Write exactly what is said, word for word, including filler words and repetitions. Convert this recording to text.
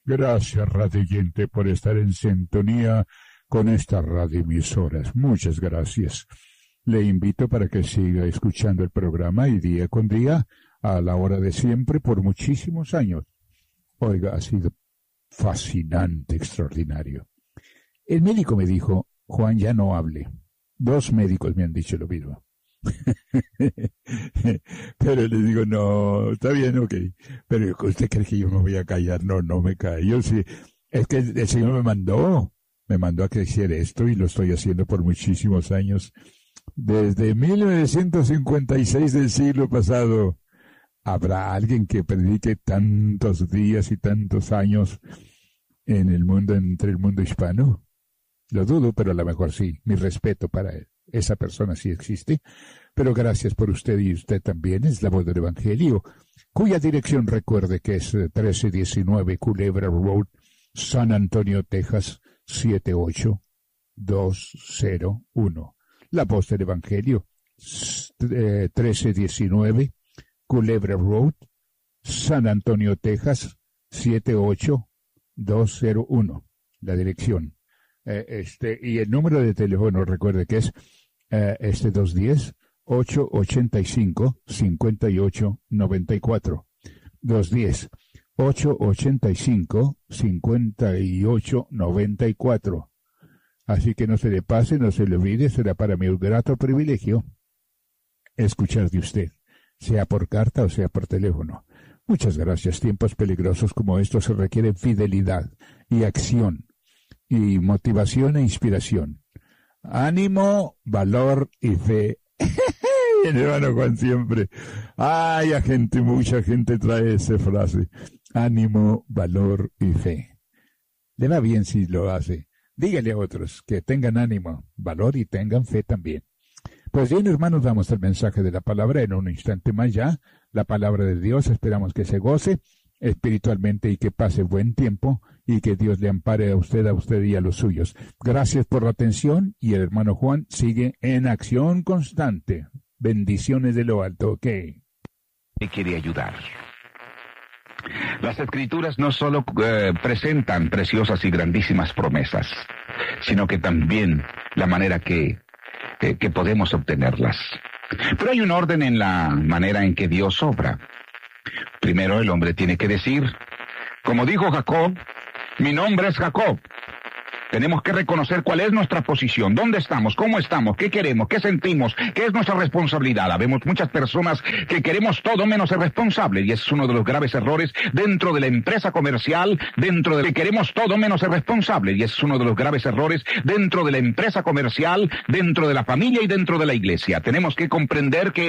Gracias, radioyente, por estar en sintonía con estas radioemisoras. Muchas gracias. Le invito para que siga escuchando el programa y día con día, a la hora de siempre, por muchísimos años. Oiga, ha sido fascinante, extraordinario. El médico me dijo, Juan, ya no hable. Dos médicos me han dicho lo mismo. Pero les digo, no, está bien, ok. Pero ¿usted cree que yo me voy a callar? No, no me callo. Sí. Es que el, el Señor me mandó, me mandó a crecer esto y lo estoy haciendo por muchísimos años. Desde mil novecientos cincuenta y seis del siglo pasado. ¿Habrá alguien que predique tantos días y tantos años en el mundo, entre el mundo hispano? Lo dudo, pero a lo mejor sí. Mi respeto para él. Esa persona sí existe, pero gracias por usted y usted también, es la voz del Evangelio, cuya dirección recuerde que es trece diecinueve Culebra Road, San Antonio, Texas, siete ocho dos cero uno. La voz del Evangelio, eh, trece diecinueve Culebra Road, San Antonio, Texas, siete ocho dos cero uno. La dirección. Eh, este, y el número de teléfono, recuerde que es Uh, este dos uno cero, ocho ocho cinco, cinco ocho nueve cuatro. dos uno cero, ocho ocho cinco, cinco ocho nueve cuatro. Así que no se le pase, no se le olvide, será para mí un grato privilegio escuchar de usted, sea por carta o sea por teléfono. Muchas gracias. Tiempos peligrosos como estos se requieren fidelidad y acción y motivación e inspiración. Ánimo, valor y fe. El hermano Juan siempre. Ay, a gente, mucha gente trae esa frase. Ánimo, valor y fe. Le va bien si lo hace. Dígale a otros que tengan ánimo, valor y tengan fe también. Pues bien, hermanos, damos el mensaje de la palabra en un instante más ya. La palabra de Dios, esperamos que se goce espiritualmente y que pase buen tiempo y que Dios le ampare a usted, a usted y a los suyos. Gracias por la atención y el hermano Juan sigue en acción constante. Bendiciones de lo alto, ok. Y quiere ayudar. Las Escrituras no solo eh, presentan preciosas y grandísimas promesas, sino que también la manera que, que, que podemos obtenerlas. Pero hay un orden en la manera en que Dios obra. Primero el hombre tiene que decir, como dijo Jacob, mi nombre es Jacob. Tenemos que reconocer cuál es nuestra posición, dónde estamos, cómo estamos, qué queremos, qué sentimos, qué es nuestra responsabilidad. Habemos muchas personas que queremos todo menos ser responsables, y ese es uno de los graves errores dentro de la empresa comercial, dentro de que queremos todo menos ser responsables, y ese es uno de los graves errores dentro de la empresa comercial, dentro de la familia y dentro de la iglesia. Tenemos que comprender que